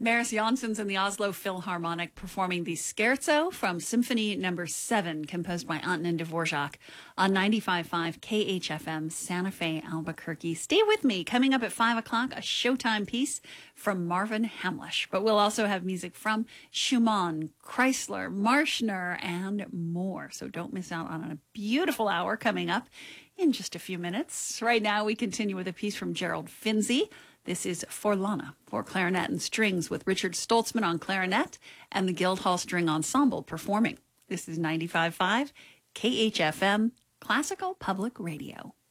Maris Janssens and the Oslo Philharmonic performing the Scherzo from Symphony No. 7, composed by Antonin Dvorak on 95.5 KHFM, Santa Fe, Albuquerque. Stay with me. Coming up at 5 o'clock, a Showtime piece from Marvin Hamlisch. But we'll also have music from Schumann, Chrysler, Marschner, and more. So don't miss out on a beautiful hour coming up in just a few minutes. Right now, we continue with a piece from Gerald Finzi. This is Forlana for clarinet and strings with Richard Stoltzman on clarinet and the Guildhall String Ensemble performing. This is 95.5 KHFM, Classical Public Radio.